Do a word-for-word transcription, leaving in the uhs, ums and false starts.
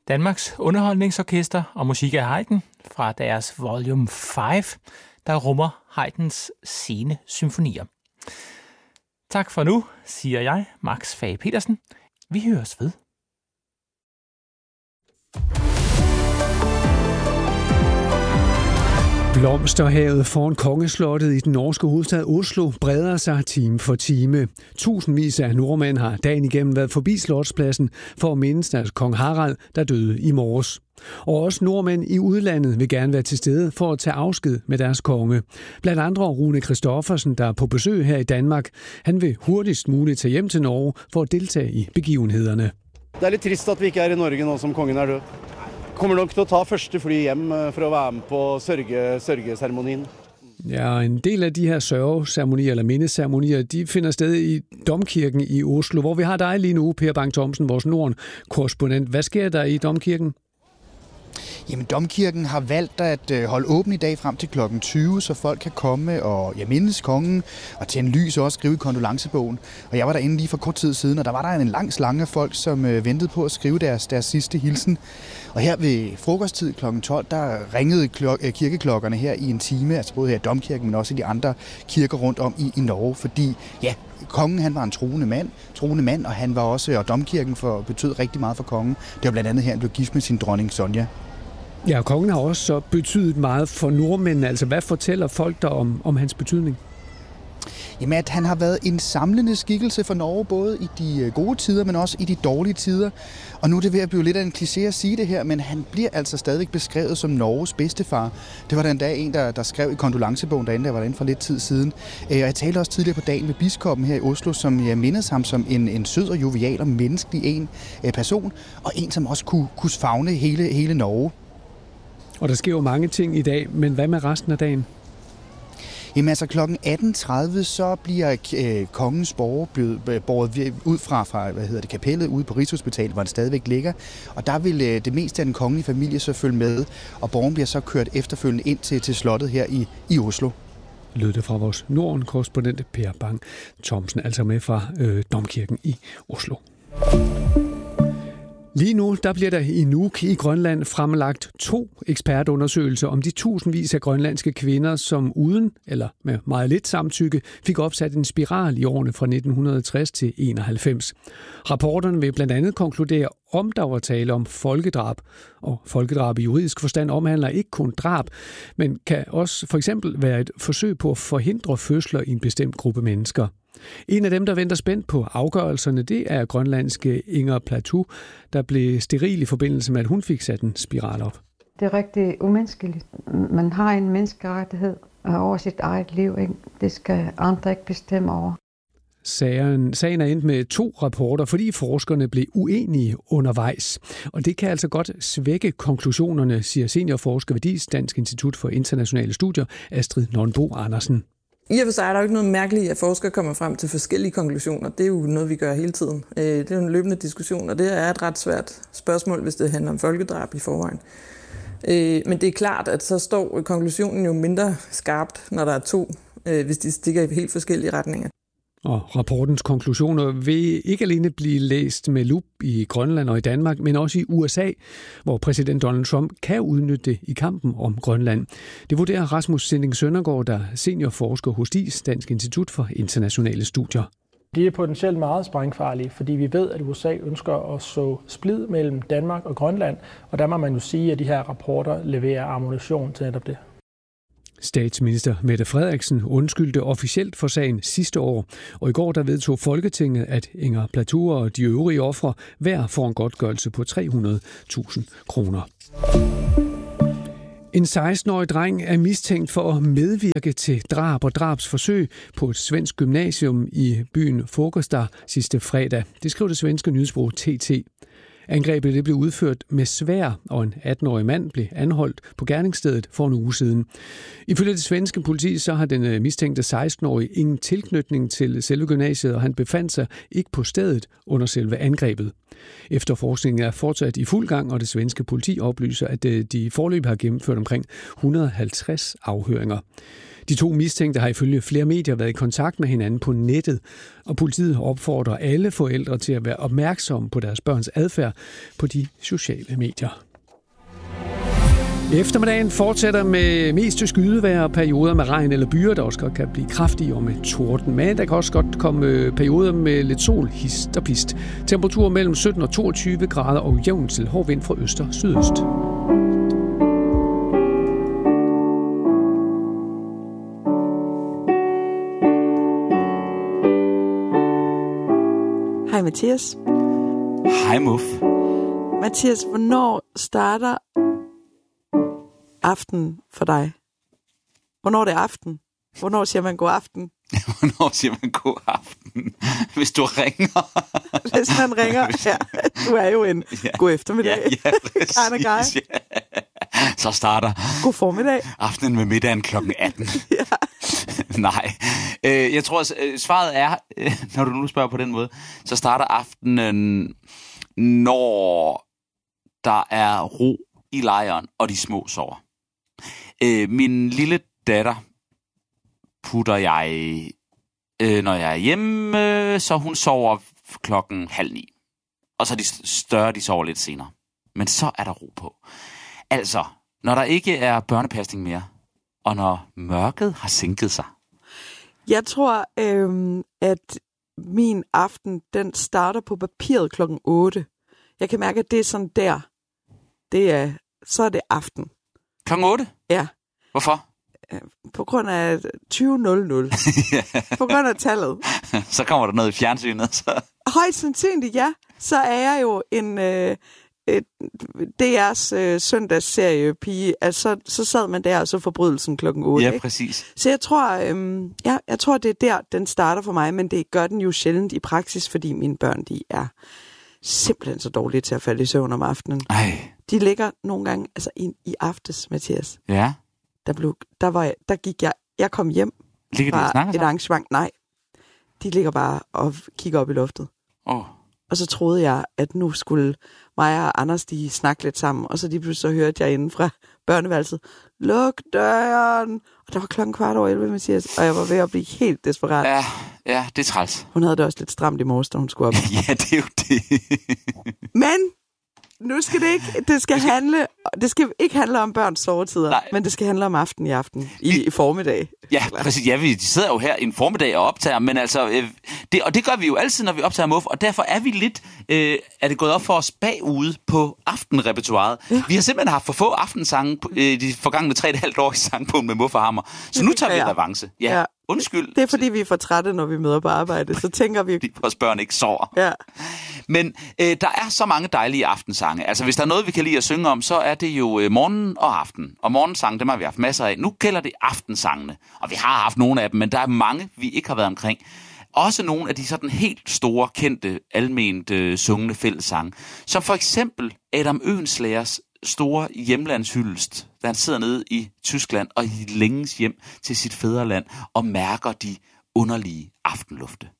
Danmarks Underholdningsorkester og musik af Haydn fra deres Volume fem, der rummer Haydns sene symfonier. Tak for nu, siger jeg, Max Fage Petersen. Vi høres ved. Blomsterhavet foran kongeslottet i den norske hovedstad Oslo breder sig time for time. Tusindvis af nordmænd har dagen igennem været forbi slotspladsen for at mindes deres kong Harald, der døde i morges. Og også nordmænd i udlandet vil gerne være til stede for at tage afsked med deres konge. Blandt andre Rune Christoffersen, der er på besøg her i Danmark. Han vil hurtigst muligt tage hjem til Norge for at deltage i begivenhederne. Det er lidt trist, at vi ikke er i Norge nå, som kongen er død. Kommer nok til at tage første fly hjem for at være med på sørge, sørgeseremonien. Ja, en del af de her sørgeceremonier eller mindeceremonier, de finder sted i Domkirken i Oslo, hvor vi har dig lige nu, Per Bang Thomsen, vores Norden-korrespondent. Hvad sker der i Domkirken? Jamen, Domkirken har valgt at holde åben i dag frem til klokken tyve, så folk kan komme og ja, mindes kongen og tænde lys og også skrive i kondolancebogen. Og jeg var derinde lige for kort tid siden, og der var der en lang slange af folk, som ventede på at skrive deres, deres sidste hilsen. Og her ved frokosttid klokken tolv, der ringede klok- kirkeklokkerne her i en time, altså både her i Domkirken, men også i de andre kirker rundt om i, i Norge, fordi ja, kongen han var en troende mand, troende mand, og han var også, og Domkirken for, betød rigtig meget for kongen. Det var blandt andet her, han blev gift med sin dronning Sonja. Ja, kongen har også så betydet meget for nordmændene. Altså, hvad fortæller folk der om, om hans betydning? Jamen, at han har været en samlende skikkelse for Norge, både i de gode tider, men også i de dårlige tider. Og nu er det ved at blive lidt af en kliché at sige det her, men han bliver altså stadigvæk beskrevet som Norges bedstefar. Det var der en dag en, der, der skrev i kondolancebogen derinde, der var derinde for lidt tid siden. Og jeg talte også tidligere på dagen med biskoppen her i Oslo, som jeg mindes ham som en, en sød og jovial og menneskelig en person, og en, som også kunne, kunne favne hele, hele Norge. Og der sker jo mange ting i dag, men hvad med resten af dagen? Jamen altså klokken atten tredive, så bliver øh, kongens borger blevet båret ud fra, fra hvad hedder det, kapellet ude på Rigshospitalet, hvor den stadigvæk ligger. Og der vil øh, det meste af den kongelige familie så følge med, og borgen bliver så kørt efterfølgende ind til, til slottet her i, i Oslo. Lød det fra vores Norden-korrespondent Per Bang Thomsen, altså med fra øh, Domkirken i Oslo. Lige nu der bliver der i Nuuk i Grønland fremlagt to ekspertundersøgelser om de tusindvis af grønlandske kvinder, som uden eller med meget lidt samtykke fik opsat en spiral i årene fra nitten tres til enoghalvfems. Rapporterne vil blandt andet konkludere, om der var tale om folkedrab. Og folkedrab i juridisk forstand omhandler ikke kun drab, men kan også for eksempel være et forsøg på at forhindre fødsler i en bestemt gruppe mennesker. En af dem, der venter spændt på afgørelserne, det er grønlandske Inger Platou, der blev steril i forbindelse med, at hun fik sat en spiral op. Det er rigtig umenneskeligt. Man har en menneskerettighed over sit eget liv, ikke? Det skal andre ikke bestemme over. Sagen, sagen er endt med to rapporter, fordi forskerne blev uenige undervejs. Og det kan altså godt svække konklusionerne, siger seniorforsker ved D I S, Dansk Institut for Internationale Studier, Astrid Nonbo Andersen. I og for sig er der jo ikke noget mærkeligt, at forskere kommer frem til forskellige konklusioner. Det er jo noget, vi gør hele tiden. Det er jo en løbende diskussion, og det er et ret svært spørgsmål, hvis det handler om folkedrab i forvejen. Men det er klart, at så står konklusionen jo mindre skarpt, når der er to, hvis de stikker i helt forskellige retninger. Og rapportens konklusioner vil ikke alene blive læst med lup i Grønland og i Danmark, men også i U S A, hvor præsident Donald Trump kan udnytte det i kampen om Grønland. Det vurderer Rasmus Sinding Søndergaard, der er seniorforsker hos D I S, Dansk Institut for Internationale Studier. De er potentielt meget sprængfarlige, fordi vi ved, at U S A ønsker at så splid mellem Danmark og Grønland, og der må man jo sige, at de her rapporter leverer ammunition til netop det. Statsminister Mette Frederiksen undskyldte officielt for sagen sidste år, og i går der vedtog Folketinget, at Inger Platou og de øvrige ofre hver får en godtgørelse på tre hundrede tusind kroner. En seksten-årig dreng er mistænkt for at medvirke til drab og drabsforsøg på et svensk gymnasium i byen Fagersta sidste fredag. Det skrev det svenske nyhedsbureau T T. Angrebet det blev udført med sværd, og en atten-årig mand blev anholdt på gerningsstedet for en uge siden. Ifølge det svenske politi så har den mistænkte seksten-årige ingen tilknytning til selve gymnasiet, og han befandt sig ikke på stedet under selve angrebet. Efterforskningen er fortsat i fuld gang, og det svenske politi oplyser, at de foreløbig har gennemført omkring et hundrede og halvtreds afhøringer. De to mistænkte har ifølge flere medier været i kontakt med hinanden på nettet, og politiet opfordrer alle forældre til at være opmærksomme på deres børns adfærd på de sociale medier. Eftermiddagen fortsætter med mest skydevejr og perioder med regn eller byer, der også godt kan blive kraftige og med torden. Men der kan også godt komme perioder med lidt sol, hist og pist. Temperaturer mellem sytten og toogtyve grader og jævn til hård vind fra øst og sydøst. Hej Mathias. Hej Muff. Mathias, hvornår starter aften for dig? Hvornår er det aften? Hvornår siger man god aften? Hvornår siger man god aften? Hvis du ringer. Hvis man ringer, ja. Du er jo en ja. God eftermiddag. Ja, ja præcis. Ja. Så starter god formiddag. Aftenen med middagen klokken atten. Ja. Nej. Øh, jeg tror, svaret er, når du nu spørger på den måde, så starter aftenen, når der er ro i lejren, og de små sover. Øh, min lille datter putter jeg, øh, når jeg er hjemme, øh, så hun sover klokken halv ni. Og så er de større, de sover lidt senere. Men så er der ro på. Altså, når der ikke er børnepasning mere, og når mørket har sænket sig. Jeg tror, øh, at min aften, den starter på papiret klokken otte. Jeg kan mærke, at det er sådan der. Det er, så er det aften. klokken otte? Ja. Hvorfor? På grund af tyve nul nul. Ja. På grund af tallet. Så kommer der noget i fjernsynet. Så. Højst sandsynligt, ja. Så er jeg jo en øh, et, D R's øh, søndagsserie pige. Altså, så sad man der, og så forbrydelsen klokken otte. Ja, ikke? præcis. Så jeg tror, øh, ja, jeg tror, det er der, den starter for mig, men det gør den jo sjældent i praksis, fordi mine børn, de er simpelthen så dårlige til at falde i søvn om aftenen. Ej. De ligger nogle gange, altså i, i aftes, Mathias. Ja. Der, blev, der, var jeg, der gik jeg, jeg kom hjem ligger de og snakker et arrangement. Nej, de ligger bare og kigger op i loftet. Oh. Og så troede jeg, at nu skulle mig og Anders, de snakke lidt sammen. Og så lige pludselig så hørte jeg inden fra børneværelset, luk døren! Og der var klokken kvart over elleve, Mathias, og jeg var ved at blive helt desperat. Ja, ja, det er træls. Hun havde det også lidt stramt i morges, da hun skulle op. Ja, det er jo det. Men nu skal det ikke, det skal, det skal handle, det skal ikke handle om børns sovetider, nej, men det skal handle om aften i aften, i, vi, i formiddag. Ja, præcis. Ja, vi de sidder jo her en formiddag og optager, men altså, øh, det, og det gør vi jo altid, når vi optager Muff, og derfor er vi lidt, øh, er det gået op for os bagude på aftenrepertoiret. Ja. Vi har simpelthen haft for få aftensange øh, de forgangne tre og et halvt år i sangbogen med Muff og Hammer, så nu tager vi revanche. Ja. Ja. Undskyld. Det er fordi, vi er for trætte, når vi møder på arbejde. Så tænker vi... Fordi vores børn ikke sover. Ja. Men øh, der er så mange dejlige aftensange. Altså, hvis der er noget, vi kan lide at synge om, så er det jo øh, morgen og aften. Og morgensange, dem har vi haft masser af. Nu gælder det aftensangene. Og vi har haft nogle af dem, men der er mange, vi ikke har været omkring. Også nogle af de sådan helt store, kendte, alment øh, sungende fællessange. Som for eksempel Adam Oehlenschlägers store hjemlandshyldest, da han sidder nede i Tyskland og længes hjem til sit fædreland og mærker de underlige aftenlufte.